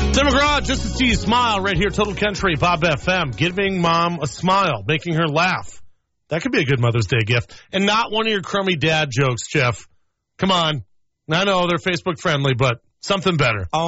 Tim McGraw, just to see you smile right here, Total Country, Bob FM, giving mom a smile, making her laugh. That could be a good Mother's Day gift. And not one of your crummy dad jokes, Jeff. Come on. I know they're Facebook friendly, but something better.